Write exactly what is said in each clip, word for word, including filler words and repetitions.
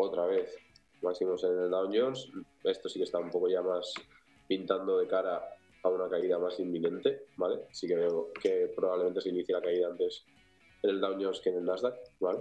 otra vez máximos en el Dow Jones. Esto sí que está un poco ya más pintando de cara a una caída más inminente, ¿vale? Sí que veo que probablemente se inicie la caída antes en el Dow Jones que en el Nasdaq, ¿vale?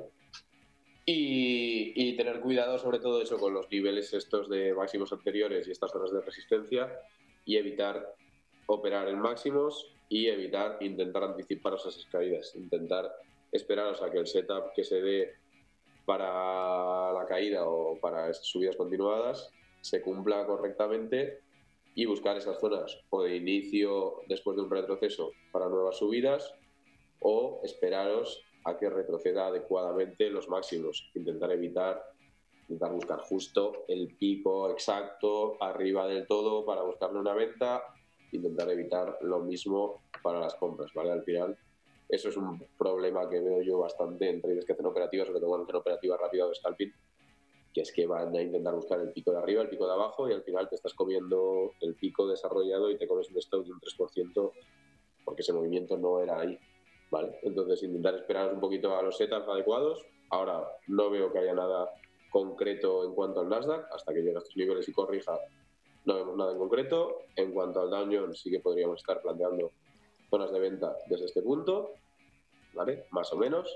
Y, y tener cuidado sobre todo eso con los niveles estos de máximos anteriores y estas zonas de resistencia, y evitar operar en máximos y evitar intentar anticiparos a esas caídas, intentar esperaros a que el setup que se dé para la caída o para esas subidas continuadas se cumpla correctamente, y buscar esas zonas o de inicio después de un retroceso para nuevas subidas, o esperaros a que retroceda adecuadamente los máximos, intentar evitar intentar buscar justo el pico exacto arriba del todo para buscarle una venta, intentar evitar lo mismo para las compras, ¿vale? Al final eso es un problema que veo yo bastante en traders que hacen operativas, sobre todo cuando hacen operativas rápidas de scalping, que es que van a intentar buscar el pico de arriba, el pico de abajo, y al final te estás comiendo el pico desarrollado y te comes un stop de un tres por ciento porque ese movimiento no era ahí, ¿vale? Entonces intentar esperar un poquito a los setups adecuados. Ahora no veo que haya nada concreto en cuanto al Nasdaq, hasta que llegue a estos niveles y corrija no vemos nada en concreto. En cuanto al Dow Jones sí que podríamos estar planteando zonas de venta desde este punto, ¿vale? Más o menos.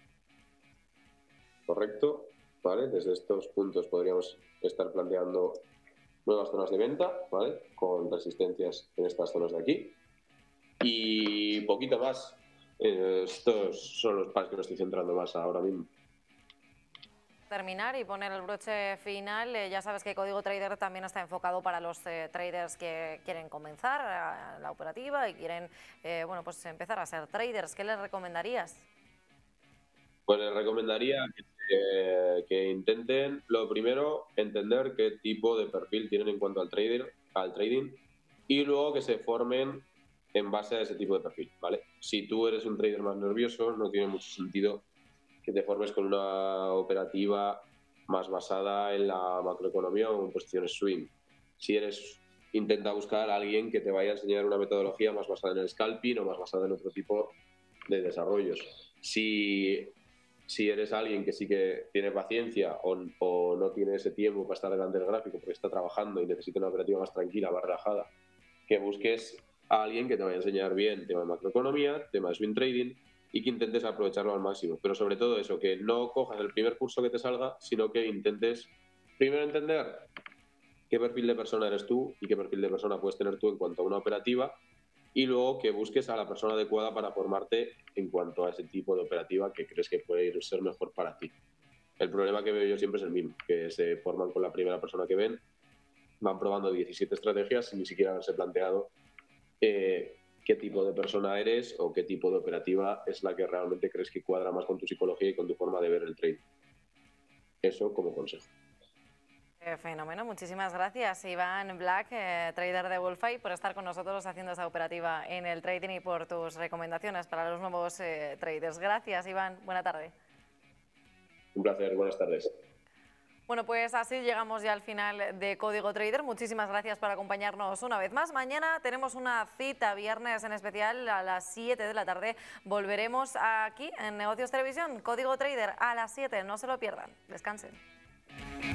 Correcto, ¿vale? Desde estos puntos podríamos estar planteando nuevas zonas de venta, ¿vale? Con resistencias en estas zonas de aquí. Y poquito más. Eh, estos son los pares que me estoy centrando más ahora mismo. Terminar y poner el broche final, eh, ya sabes que Código Trader también está enfocado para los eh, traders que quieren comenzar a, a la operativa y quieren eh, bueno, pues empezar a ser traders. ¿Qué les recomendarías? Pues les recomendaría que, eh, que intenten, lo primero, entender qué tipo de perfil tienen en cuanto al trader, al trading, y luego que se formen en base a ese tipo de perfil, ¿vale? Si tú eres un trader más nervioso, no tiene mucho sentido que te formes con una operativa más basada en la macroeconomía o en posiciones swing. Si eres, intenta buscar a alguien que te vaya a enseñar una metodología más basada en el scalping o más basada en otro tipo de desarrollos. Si, si eres alguien que sí que tiene paciencia o, o no tiene ese tiempo para estar delante del gráfico porque está trabajando y necesita una operativa más tranquila, más relajada, que busques a alguien que te vaya a enseñar bien tema de macroeconomía, tema de swing trading, y que intentes aprovecharlo al máximo. Pero sobre todo eso, que no cojas el primer curso que te salga, sino que intentes primero entender qué perfil de persona eres tú y qué perfil de persona puedes tener tú en cuanto a una operativa, y luego que busques a la persona adecuada para formarte en cuanto a ese tipo de operativa que crees que puede ir ser mejor para ti. El problema que veo yo siempre es el mismo, que se forman con la primera persona que ven, van probando diecisiete estrategias sin ni siquiera haberse planteado eh, qué tipo de persona eres o qué tipo de operativa es la que realmente crees que cuadra más con tu psicología y con tu forma de ver el trade. Eso como consejo. Eh, fenómeno, muchísimas gracias Iván Black, eh, trader de Bullfight, por estar con nosotros haciendo esa operativa en el trading y por tus recomendaciones para los nuevos eh, traders. Gracias Iván, buena tarde. Un placer, buenas tardes. Bueno, pues así llegamos ya al final de Código Trader. Muchísimas gracias por acompañarnos una vez más. Mañana tenemos una cita viernes en especial a las siete de la tarde. Volveremos aquí en Negocios Televisión. Código Trader a las siete, no se lo pierdan. Descansen.